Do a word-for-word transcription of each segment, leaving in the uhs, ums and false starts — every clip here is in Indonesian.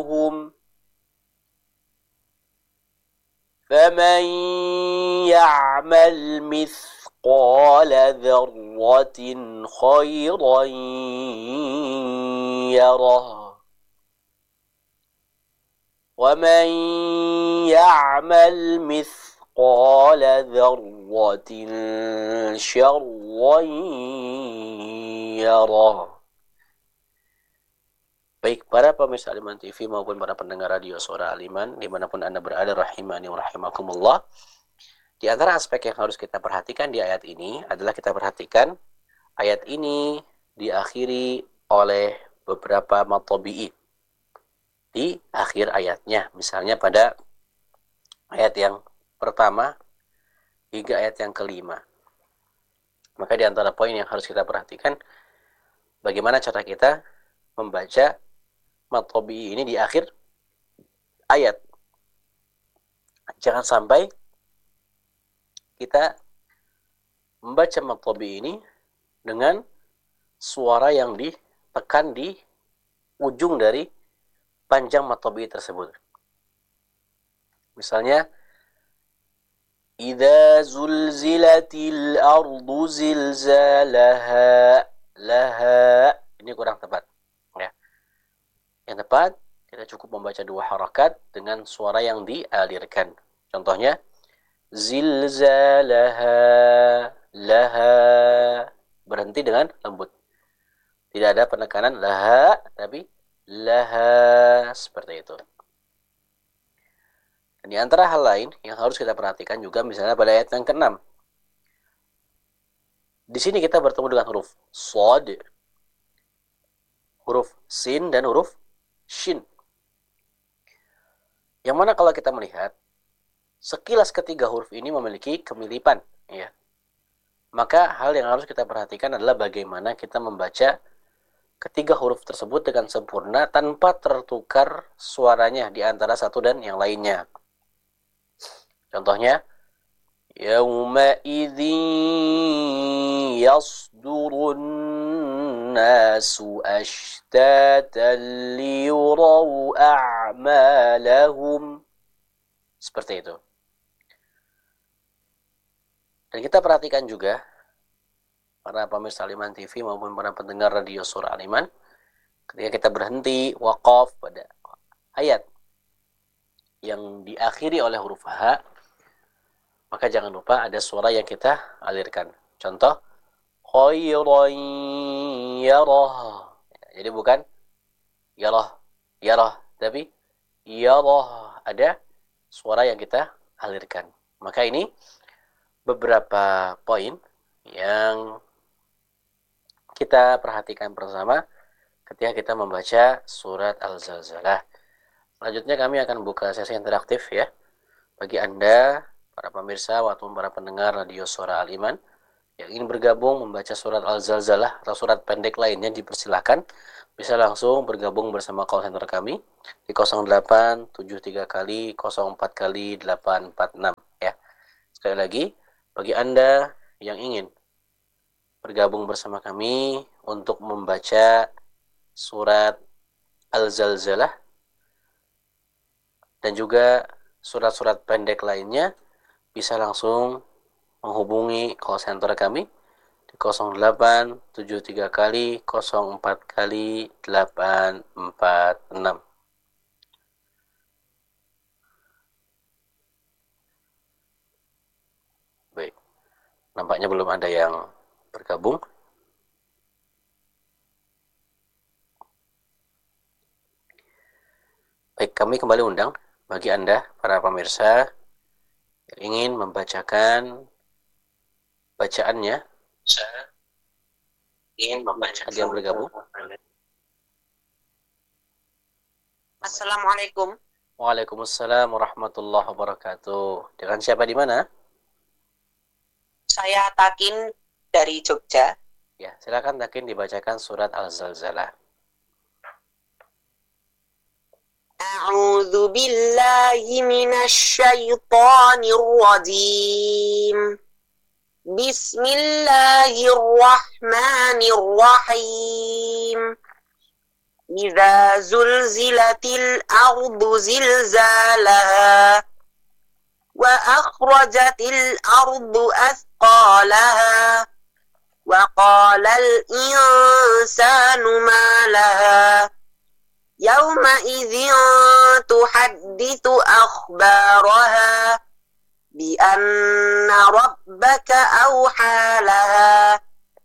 هم فمن يعمل مثقال ذرة خيرا يره ومن يعمل مثقال ذرة شرا يره. Baik, para pemirsa Al-Iman T V maupun para pendengar radio Suara Al-Iman dimanapun Anda berada, rahimani wa rahimakumullah. Di antara aspek yang harus kita perhatikan di ayat ini adalah kita perhatikan ayat ini diakhiri oleh beberapa matobi'i di akhir ayatnya. Misalnya pada ayat yang pertama hingga ayat yang kelima. Maka di antara poin yang harus kita perhatikan, bagaimana cara kita membaca matobi'i ini di akhir ayat. Jangan sampai kita membaca matobi'i ini dengan suara yang ditekan di ujung dari panjang matobi'i tersebut. Misalnya, Idza zulzilatil ardu zilzalaha laha. Ini kurang tepat. Ya. Yang tepat, kita cukup membaca dua harakat dengan suara yang dialirkan. Contohnya, zilzalaha laha. Berhenti dengan lembut. Tidak ada penekanan laha, tapi laha, seperti itu. Dan di antara hal lain yang harus kita perhatikan juga misalnya pada ayat yang keenam. Di sini kita bertemu dengan huruf shad, huruf sin dan huruf shin. Yang mana kalau kita melihat sekilas ketiga huruf ini memiliki kemiripan, ya. Maka hal yang harus kita perhatikan adalah bagaimana kita membaca ketiga huruf tersebut dengan sempurna tanpa tertukar suaranya di antara satu dan yang lainnya. Contohnya, Yawma idzin yasdurun nasu ashtatan liyuraw a'malahum. Seperti itu. Dan kita perhatikan juga, para pemirsa Al-Iman T V maupun para pendengar radio Suara Al-Iman, ketika kita berhenti waqaf pada ayat yang diakhiri oleh huruf ha, maka jangan lupa ada suara yang kita alirkan. Contoh, khairan yarah. Jadi bukan yarah, yarah, tapi yarah. Ada suara yang kita alirkan. Maka ini beberapa poin yang kita perhatikan bersama ketika kita membaca surat Al-Zalzalah. Selanjutnya kami akan buka sesi interaktif, ya. Bagi Anda, para pemirsa maupun para pendengar radio Suara Al-Iman yang ingin bergabung membaca surat Al-Zalzalah atau surat pendek lainnya, dipersilakan bisa langsung bergabung bersama call center kami di nol delapan tujuh tiga kali nol empat kali delapan empat enam, ya. Sekali lagi, bagi Anda yang ingin bergabung bersama kami untuk membaca surat Al-Zalzalah dan juga surat-surat pendek lainnya, bisa langsung menghubungi call center kami di nol delapan tujuh tiga kali nol empat kali delapan empat enam. Baik, nampaknya belum ada yang bergabung. Baik, kami kembali undang bagi Anda, para pemirsa yang ingin membacakan bacaannya, ingin membaca, ada yang bergabung. Assalamualaikum. Waalaikumsalam warahmatullahi wabarakatuh. Dengan siapa di mana? Saya Takin dari Jogja. Ya, silakan Takin dibacakan surat Al-Zalzalah. A'udzu billahi minasy syaithanir rajim. Bismillahirrahmanirrahim. إذا زلزلت الأرض زلزالها وأخرجت الأرض أثقالها وقال الإنسان ما لها يومئذ تحدث أخبارها بأن ربك أوحى لها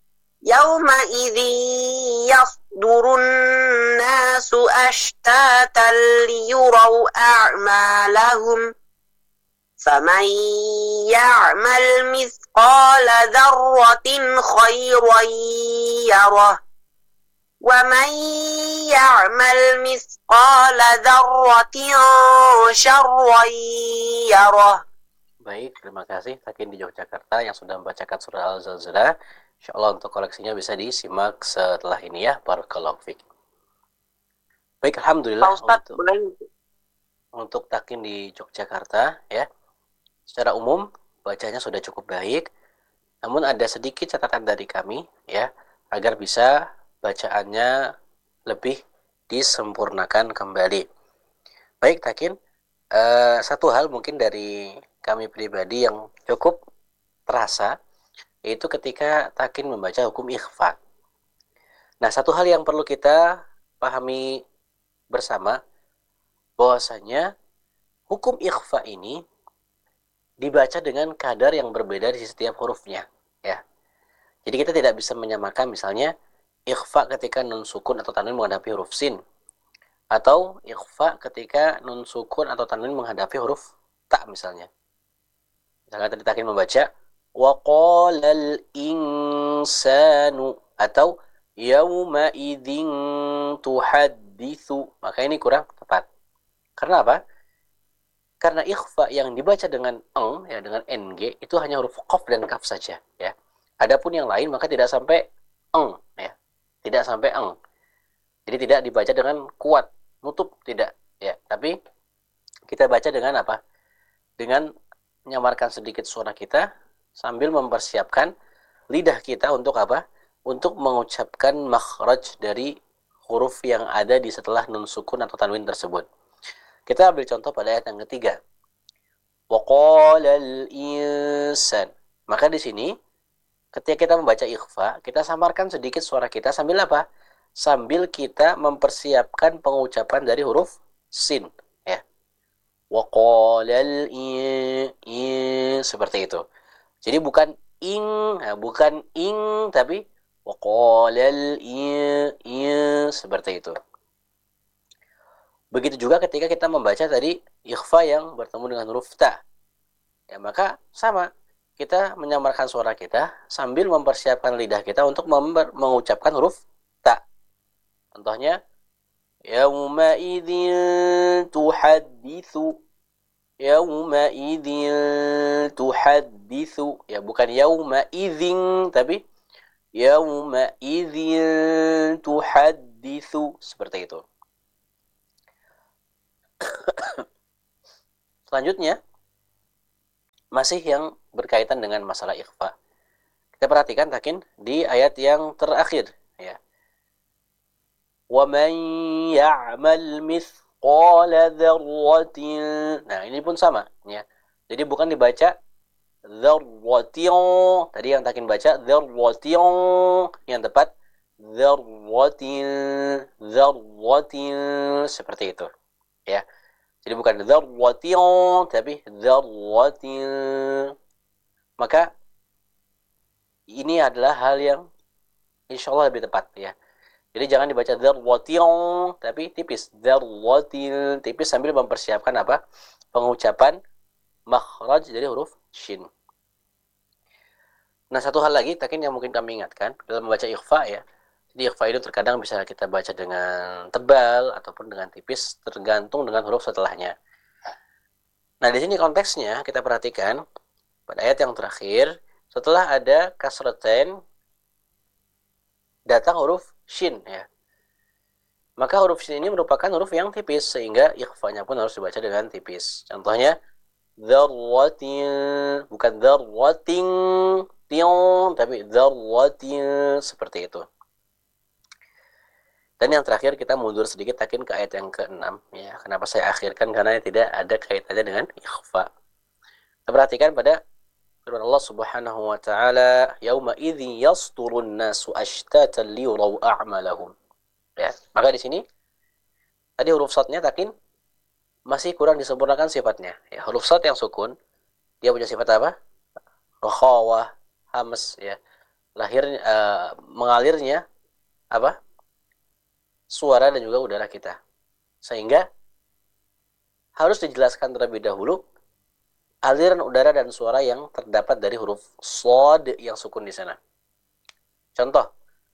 يومئذ يصدر الناس أشتاتا ليروا أعمالهم فمن يعمل مثقال ذرة خيرا يره ومن يعمل مثقال ذرة شرا يره. Baik, terima kasih Takin di Yogyakarta yang sudah membacakan surah Al-Zalzalah. Insyaallah untuk koleksinya bisa disimak setelah ini ya. Barakallahu fiik. Baik, alhamdulillah Ustaz, untuk, boleh? untuk Takin di Yogyakarta ya. Secara umum bacanya sudah cukup baik. Namun ada sedikit catatan dari kami ya, agar bisa bacaannya lebih disempurnakan kembali. Baik Takin, uh, satu hal mungkin dari kami pribadi yang cukup terasa, yaitu ketika Takin membaca hukum ikhfa. Nah, satu hal yang perlu kita pahami bersama, bahwasanya hukum ikhfa ini dibaca dengan kadar yang berbeda di setiap hurufnya, ya. Jadi kita tidak bisa menyamakan misalnya ikhfa ketika nun sukun atau tanwin menghadapi huruf sin, atau ikhfa ketika nun sukun atau tanwin menghadapi huruf ta misalnya. Misalnya tadi Takin membaca wa qalal insanu atau yauma idzin tuhadditsu, maka ini kurang tepat. Karena apa? Karena ikhfa yang dibaca dengan eng ya, dengan ng itu hanya huruf qaf dan kaf saja ya. Adapun yang lain maka tidak sampai eng ya. Tidak sampai eng. Jadi tidak dibaca dengan kuat, nutup tidak ya, tapi kita baca dengan apa? Dengan menyamarkan sedikit suara kita sambil mempersiapkan lidah kita untuk apa? Untuk mengucapkan makhraj dari huruf yang ada di setelah nun sukun atau tanwin tersebut. Kita ambil contoh pada ayat yang ketiga. Wa qalal insan. Maka di sini ketika kita membaca ikhfa, kita samarkan sedikit suara kita sambil apa? Sambil kita mempersiapkan pengucapan dari huruf sin ya. Wa qalal in, seperti itu. Jadi bukan ing, nah, bukan ing tapi wa qalal in, seperti itu. Begitu juga ketika kita membaca tadi ikhfa yang bertemu dengan huruf ta. Ya, maka sama. Kita menyamarkan suara kita sambil mempersiapkan lidah kita untuk mengucapkan huruf ta. Contohnya yauma idzin tuhadditsu. Yauma idzin tuhadditsu. Ya, bukan yauma idzin tapi yauma idzin tuhadditsu, seperti itu. Selanjutnya masih yang berkaitan dengan masalah ikhfa. Kita perhatikan Takin di ayat yang terakhir ya. Wa man ya'mal mithqala dzarratin. Nah, ini pun sama ya. Jadi bukan dibaca dzarratin. Tadi yang Takin baca dzarratin, yang tepat dzarratin, dzarratin, seperti itu. Ya. Jadi bukan dzarratin tapi dzarratin. Maka ini adalah hal yang insyaallah lebih tepat ya. Jadi jangan dibaca dzarratin tapi tipis, dzarratin, tipis sambil mempersiapkan apa? Pengucapan makhraj dari huruf shin. Nah, satu hal lagi Takin yang mungkin kami ingatkan dalam membaca ikhfa ya. Jadi ikhfa itu terkadang bisa kita baca dengan tebal ataupun dengan tipis, tergantung dengan huruf setelahnya. Nah, di sini konteksnya kita perhatikan pada ayat yang terakhir, setelah ada kasratain datang huruf shin ya. Maka huruf shin ini merupakan huruf yang tipis sehingga ikhfanya pun harus dibaca dengan tipis. Contohnya dzarratin, bukan dzarratin, tion, tapi dzarratin, seperti itu. Dan yang terakhir kita mundur sedikit takin ke ayat yang keenam ya. Kenapa saya akhirkan? Karena tidak ada kaitannya dengan ikhfa. Kita perhatikan pada firman Allah Subhanahu wa taala, "Yauma idzin yasturun nasu ashtatan liyuraw a'malahum." Ya, maka di sini tadi huruf shadnya takin masih kurang disempurnakan sifatnya. Ya, huruf shad yang sukun dia punya sifat apa? Rokhawah, hamas ya. Lahirnya uh, mengalirnya apa? Suara dan juga udara kita. Sehingga harus dijelaskan terlebih dahulu aliran udara dan suara yang terdapat dari huruf shad yang sukun di sana. Contoh,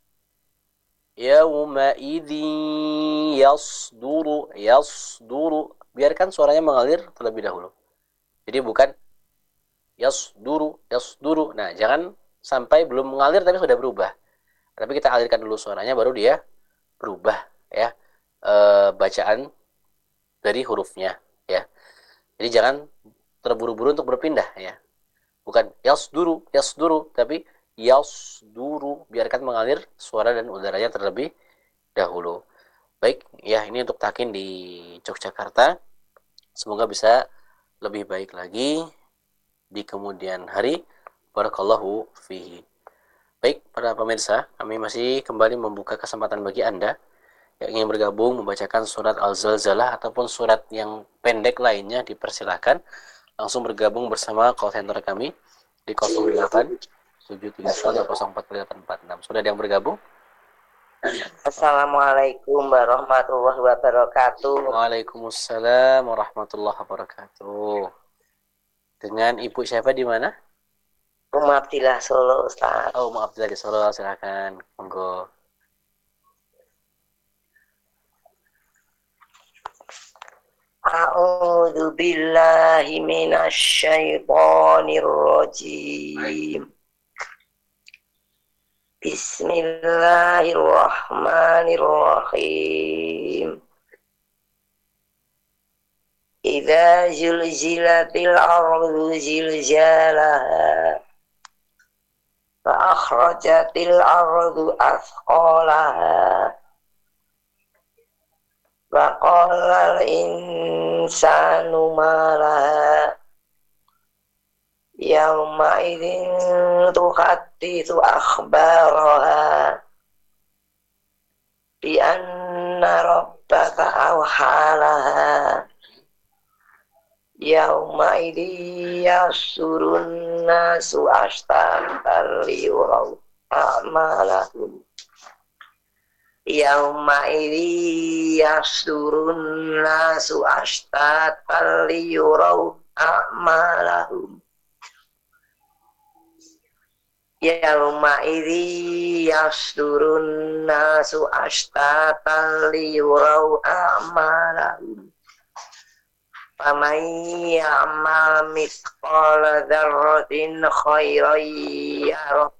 yauma idzin yasduru yasduru, biarkan suaranya mengalir terlebih dahulu. Jadi bukan yasduru yasduru. Nah, jangan sampai belum mengalir tapi sudah berubah. Tapi kita alirkan dulu suaranya baru dia berubah ya. E, bacaan dari hurufnya ya. Jadi jangan terburu-buru untuk berpindah ya. Bukan yasduru yasduru tapi yasduru, biarkan mengalir suara dan udaranya terlebih dahulu. Baik, ya ini untuk takin di Yogyakarta. Semoga bisa lebih baik lagi di kemudian hari. Barakallahu fihi. Baik, para pemirsa, kami masih kembali membuka kesempatan bagi Anda yang ingin bergabung membacakan surat Al-Zalzalah ataupun surat yang pendek lainnya, dipersilahkan langsung bergabung bersama call center kami di nol delapan tujuh tiga nol nol empat delapan empat enam. Sudah ada yang bergabung? Assalamualaikum warahmatullahi wabarakatuh. Waalaikumsalam warahmatullahi wabarakatuh. Dengan Ibu siapa di mana? Ummu Abdillah Solo, Ustaz. Oh, maaf dari Solo, silakan. Monggo. A'udzu billahi minasy syaithanir rajim. Bismillahirrahmanirrahim. Idza zulzilatil ardu zilzalaha fa akhrajatil ardu athqalaha wa qala al insanu ma laha yawma idzin tuhadditsu akhbaraha bi anna rabbaka awhalaha yauma idzi yasurun nasu ashtatan liyuraw a'malahum yauma idzi yasurun nasu ashtatan liyuraw a'malahum yauma idzi yasurun nasu ashtatan liyuraw a'malahum faman ya'mal mithqala dzarratin khairan yarah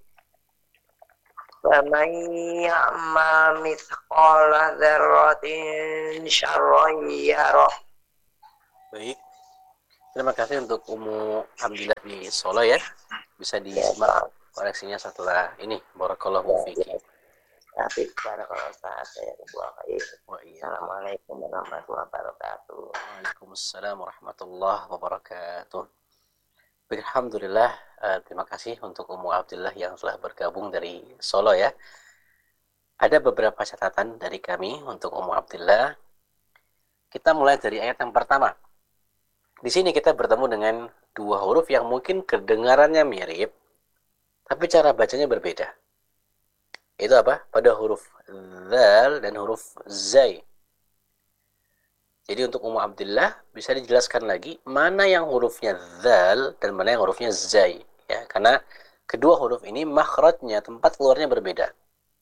faman ya'mal mithqala dzarratin syarran yarah. Baik. Terima kasih untuk Ummu Abdillah di Solo ya. Bisa disimak koreksinya setelah ini. Barakallahu fiiki. Tapi barakallahu Ustaz, saya buang air. Assalamualaikum warahmatullahi wabarakatuh. Waalaikumsalam warahmatullahi wabarakatuh. Alhamdulillah, uh, terima kasih untuk Ummu Abdillah yang telah bergabung dari Solo ya. Ada beberapa catatan dari kami untuk Ummu Abdillah. Kita mulai dari ayat yang pertama. Di sini kita bertemu dengan dua huruf yang mungkin kedengarannya mirip, tapi cara bacanya berbeda. Itu apa? Pada huruf dzal dan huruf zai. Jadi untuk Ummu Abdillah bisa dijelaskan lagi mana yang hurufnya dzal dan mana yang hurufnya zai ya, karena kedua huruf ini makhrajnya, tempat keluarnya berbeda.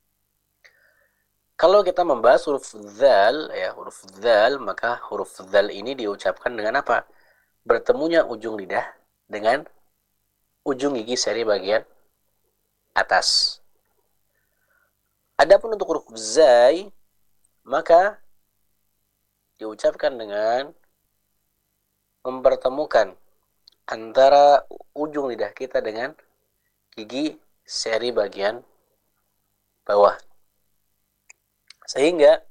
Kalau kita membahas huruf dzal ya, huruf dzal, maka huruf dzal ini diucapkan dengan apa? Bertemunya ujung lidah dengan ujung gigi seri bagian atas. Adapun untuk huruf zai, maka diucapkan dengan mempertemukan antara ujung lidah kita dengan gigi seri bagian bawah. Sehingga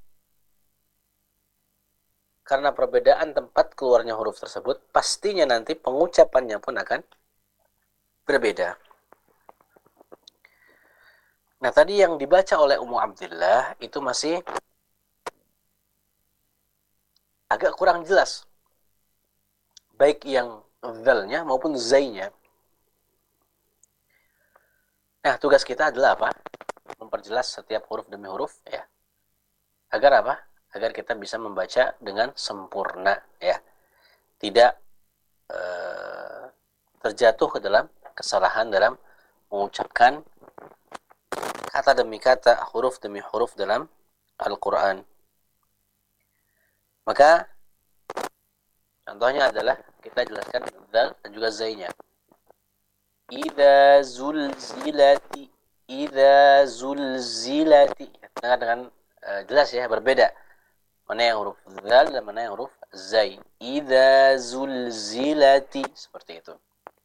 karena perbedaan tempat keluarnya huruf tersebut, pastinya nanti pengucapannya pun akan berbeda. Nah, tadi yang dibaca oleh Ummu Abdillah itu masih agak kurang jelas. Baik yang dzalnya maupun zainya. Nah, tugas kita adalah apa? Memperjelas setiap huruf demi huruf, ya. Agar apa? Agar kita bisa membaca dengan sempurna, ya. Tidak eh, terjatuh ke dalam kesalahan dalam mengucapkan kata demi kata, huruf demi huruf dalam Al-Quran. Maka contohnya adalah kita jelaskan dzal dan juga zainya. Idza zulzilati, idza zulzilati. Dengar dengan uh, jelas ya, berbeda. Mana yang huruf dzal dan mana yang huruf zai. Idza zulzilati, seperti itu.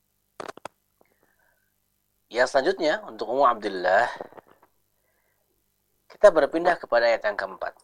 Yang selanjutnya untuk Ummu Abdillah, kita berpindah kepada ayat yang keempat.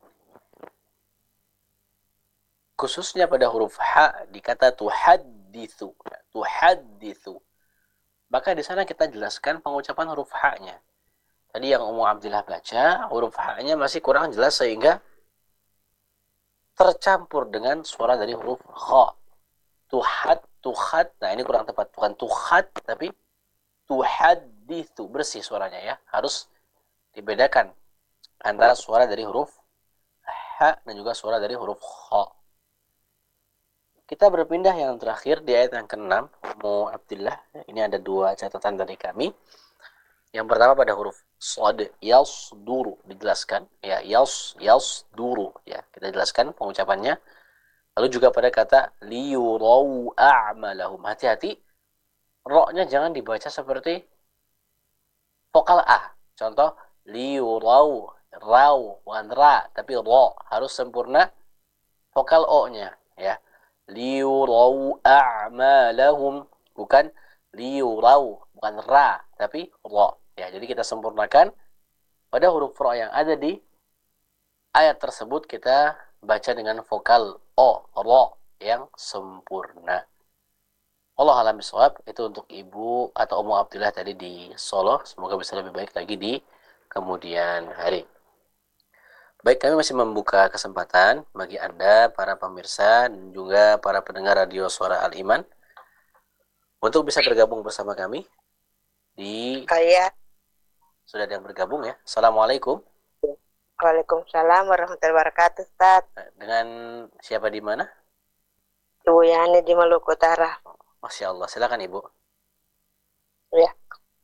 Khususnya pada huruf ha di kata tuhadditsu, tuhadditsu. Maka di sana kita jelaskan pengucapan huruf ha-nya. Tadi yang Ummu Abdillah baca, huruf ha-nya masih kurang jelas sehingga tercampur dengan suara dari huruf kha. Tuhad, tuhad. Nah, ini kurang tepat. Bukan tuhad, tapi tuhadditsu. Bersih suaranya ya. Harus dibedakan antara suara dari huruf ha dan juga suara dari huruf kha. Kita berpindah yang terakhir di ayat yang keenam, Ummu Abdillah. Ini ada dua catatan dari kami. Yang pertama pada huruf shad, yasduru, dijelaskan ya, yas yasduru ya. Kita jelaskan pengucapannya. Lalu juga pada kata liyurau a'malahum. Hati-hati, ro-nya jangan dibaca seperti vokal a. Contoh liyurau, rau, bukan ra, tapi ro, harus sempurna vokal o-nya ya. Liyurau a'malahum, bukan liyurau, bukan ra tapi ra ya. Jadi kita sempurnakan pada huruf ra yang ada di ayat tersebut, kita baca dengan vokal o, ra yang sempurna. Allah alam bisawab. Itu untuk Ibu atau Ummu Abdillah tadi di Solo. Semoga bisa lebih baik lagi di kemudian hari. Baik, kami masih membuka kesempatan bagi Anda, para pemirsa, dan juga para pendengar radio Suara Al-Iman, untuk bisa bergabung bersama kami di... Kayak Sudah ada yang bergabung ya. Assalamualaikum. Waalaikumsalam warahmatullahi wabarakatuh, Ustaz. Dengan siapa di mana? Ibu Yani di Maluku Utara. Masya Allah, silakan Ibu. Ya.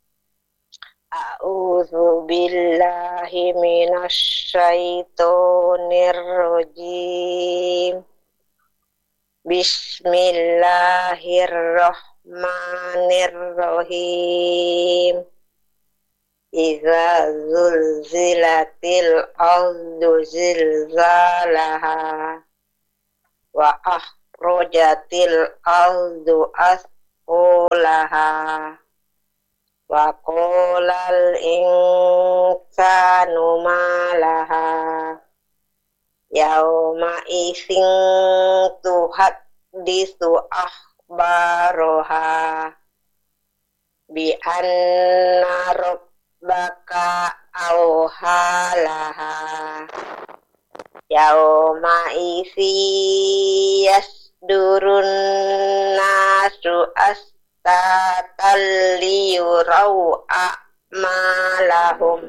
A'udzu billahi minasy syaithanir rajim. Bismillahirrahmanirrahim. Idza zulzilatil ardu zilzalaha wa akhrajatil ardu asqalaha wa qolal insanu malaha yauma isin tuhaddisu akhbaroha bi anna rabbaka awhalaha yauma isi yasdurun nasu as tataliyurau a'malahum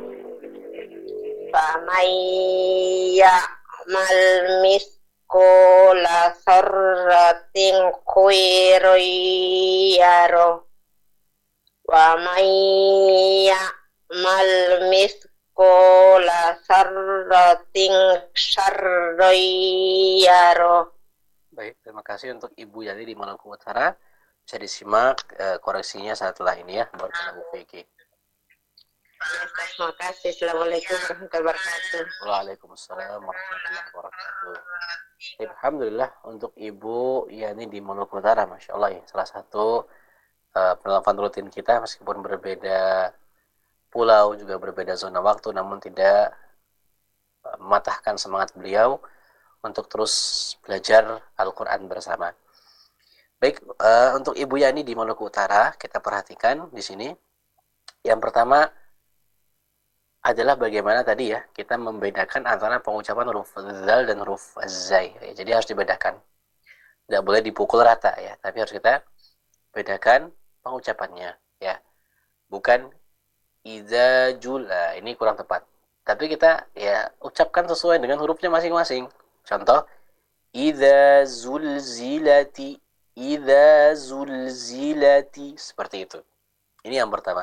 faman ya'mal miskola sarratin khairan yarahu wa man ya'mal miskola sarratin syarran yarahu. Baik, terima kasih untuk Ibu Yani di Maluku Utara. Bisa disimak uh, koreksinya setelah ini ya. Barakallahu fiiki. Terima kasih. Assalamualaikum warahmatullahi wabarakatuh. Waalaikumsalam warahmatullahi wabarakatuh. Alhamdulillah untuk Ibu Yani di Maluku Utara, Masya Allah ya. Salah satu uh, penelpon rutin kita, meskipun berbeda pulau, juga berbeda zona waktu, namun tidak mematahkan semangat beliau untuk terus belajar Al-Quran bersama. Baik, uh, untuk Ibu Yani di Maluku Utara, kita perhatikan di sini. Yang pertama adalah bagaimana tadi ya, kita membedakan antara pengucapan huruf zal dan huruf zai. Ya, jadi harus dibedakan. Tidak boleh dipukul rata ya, tapi harus kita bedakan pengucapannya ya. Bukan iza jula, ini kurang tepat. Tapi kita ya ucapkan sesuai dengan hurufnya masing-masing. Contoh, iza zulzilati, iza zulzilati, seperti itu. Ini yang pertama.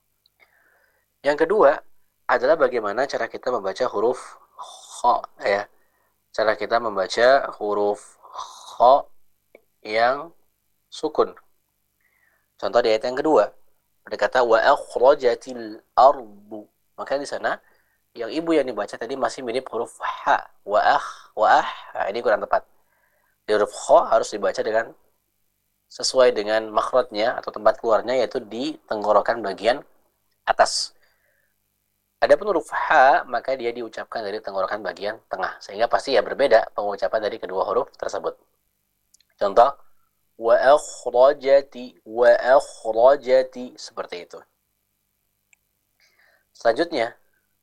Yang kedua adalah bagaimana cara kita membaca huruf kha ya. Cara kita membaca huruf kha yang sukun. Contoh di ayat yang kedua, ada kata wa akhrajatil ardu. Maka di sana yang ibu yang dibaca tadi masih mirip huruf ha, wa akh, wa ah. Nah, ini kurang tepat. Di huruf kha harus dibaca dengan sesuai dengan makhrajnya atau tempat keluarnya, yaitu di tenggorokan bagian atas. Adapun huruf ha, maka dia diucapkan dari tenggorokan bagian tengah, sehingga pasti ya berbeda pengucapan dari kedua huruf tersebut. Contoh, wa akhrajati, wa akhrajati, seperti itu. Selanjutnya,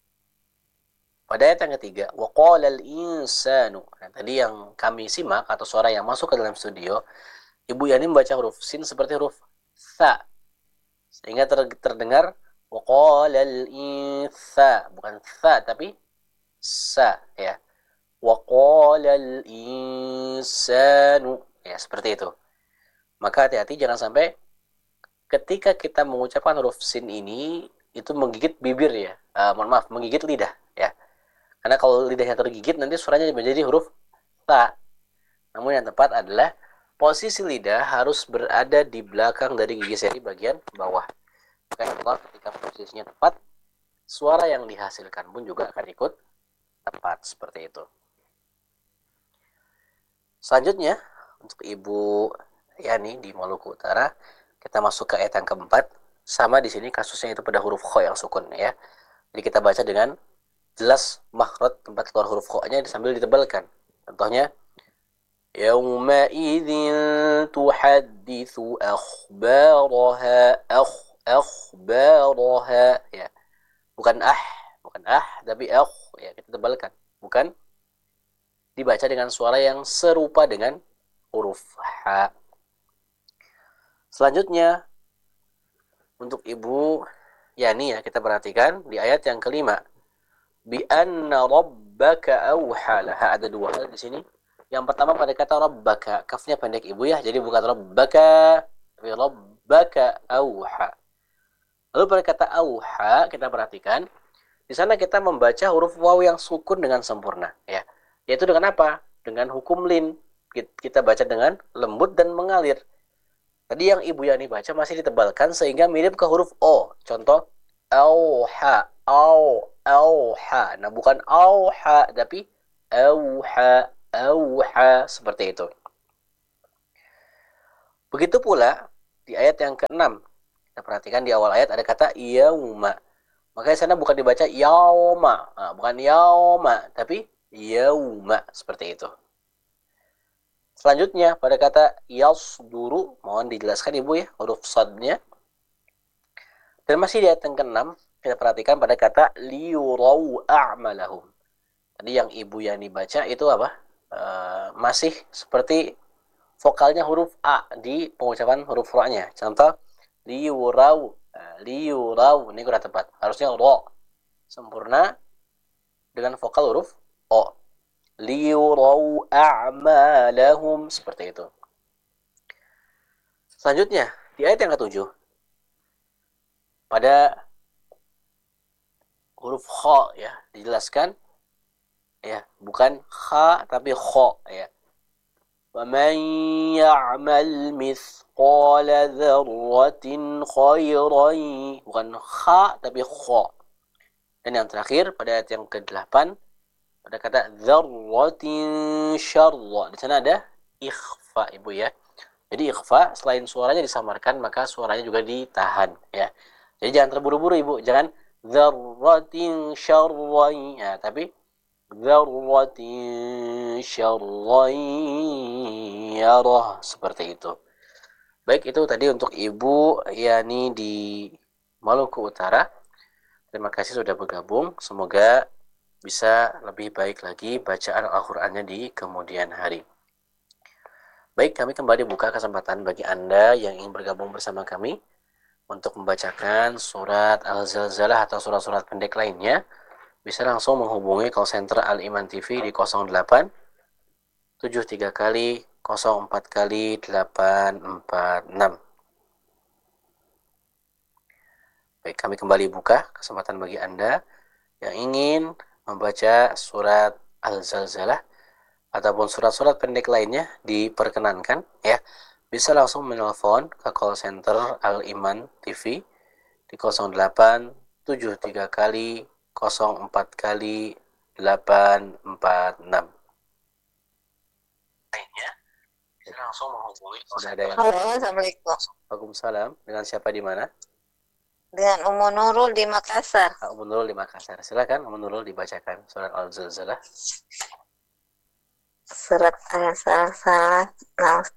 pada ayat yang ketiga, wa qalal insanu. Nah, tadi yang kami simak atau suara yang masuk ke dalam studio, Ibu Yani membaca huruf sin seperti huruf sa, sehingga terdengar wa qalal insa, bukan sa tapi sa ya. Wa qalal insanu, ya seperti itu. Maka hati-hati jangan sampai ketika kita mengucapkan huruf sin ini itu menggigit bibir ya. Uh, mohon maaf, menggigit lidah ya. Karena kalau lidahnya tergigit nanti suaranya menjadi huruf ta. Namun yang tepat adalah posisi lidah harus berada di belakang dari gigi seri bagian bawah. Maka ketika posisinya tepat, suara yang dihasilkan pun juga akan ikut tepat seperti itu. Selanjutnya untuk Ibu Yani di Maluku Utara, kita masuk ke ayat yang keempat. Sama di sini kasusnya itu pada huruf kha yang sukun ya. Jadi kita baca dengan jelas makhraj tempat keluar huruf kha-nya sambil ditebalkan. Contohnya, yauma idzin tuhadditsu akhbaraha, akh akhbaraha ya. Bukan ah, bukan ah tapi akh ya, kita tebalkan. Bukan dibaca dengan suara yang serupa dengan huruf ha. Selanjutnya untuk Ibu Yani ya, kita perhatikan di ayat yang kelima. Bi anna rabbaka awha laha, ada dua hal di sini. Yang pertama pada kata rabbaka, kafnya pendek Ibu ya, jadi bukan rabbaka tapi rabbaka awha. Lalu pada kata awha kita perhatikan di sana kita membaca huruf waw yang sukun dengan sempurna ya. Yaitu dengan apa? Dengan hukum lin. Kita baca dengan lembut dan mengalir. Tadi yang Ibu Yani baca masih ditebalkan sehingga mirip ke huruf O. Contoh, auha, au, auha. Nah, bukan auha, tapi auha, auha. Seperti itu. Begitu pula di ayat yang keenam. Kita perhatikan di awal ayat ada kata yauma. Maka di sana bukan dibaca yauma. Nah, bukan yauma, tapi yauma. Seperti itu. Selanjutnya pada kata yasduru, mohon dijelaskan Ibu ya huruf sadnya. Dan masih di ayat yang keenam kita perhatikan pada kata liyurau a'malahum. Tadi yang Ibu Yani baca itu apa? E, masih seperti vokalnya huruf a di pengucapan huruf ra-nya. Contoh liyurau, nah, liyurau ini kurang tepat. Harusnya ro sempurna dengan vokal huruf o. Liyurau a'malahum, seperti itu. Selanjutnya di ayat yang ketujuh pada huruf kha ya dijelaskan ya, bukan kha tapi kha ya. Wa man ya'mal mithqala dzarratin khairan, bukan kha tapi kha. Dan yang terakhir pada ayat yang kedelapan ada kata dzarratin syarra. Di sana ada ikhfa Ibu ya. Jadi ikhfa selain suaranya disamarkan maka suaranya juga ditahan ya. Jadi jangan terburu-buru Ibu, jangan dzarratin syarra ya, tapi dzarratin syarran yarah. Seperti itu. Baik, itu tadi untuk Ibu Yani di Maluku Utara. Terima kasih sudah bergabung. Semoga bisa lebih baik lagi bacaan Al-Qur'annya di kemudian hari. Baik, kami kembali buka kesempatan bagi Anda yang ingin bergabung bersama kami untuk membacakan surat Al-Zalzalah atau surat-surat pendek lainnya. Bisa langsung menghubungi call center Al-Iman T V di nol delapan tujuh tiga kali nol empat kali delapan empat enam. Baik, kami kembali buka kesempatan bagi Anda yang ingin membaca surat Al-Zalzalah ataupun surat-surat pendek lainnya diperkenankan ya. Bisa langsung menelpon ke call center Al-Iman T V di nol delapan tujuh tiga kali nol empat kali delapan empat enam. Lainnya bisa langsung menghubungi. Sudah ada yang. Halo, Assalamualaikum. Waalaikumsalam. Dengan siapa di mana? Dengan Umu Nurul di Makassar. Ah, Umu Nurul di Makassar. Silakan Umu Nurul dibacakan surat Al-Zalzalah. Surat Al-Zalzalah. Nah,